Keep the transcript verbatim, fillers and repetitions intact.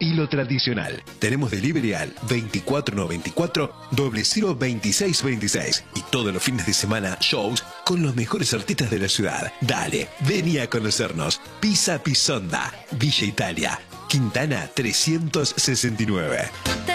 y lo tradicional. Tenemos delivery al veinticuatro noventa y cuatro, cero cero veintiséis veintiséis. Y todos los fines de semana, shows con los mejores artistas de la ciudad. Dale, vení a conocernos. Pizza Pisonda, Villa Italia, Quintana trescientos sesenta y nueve.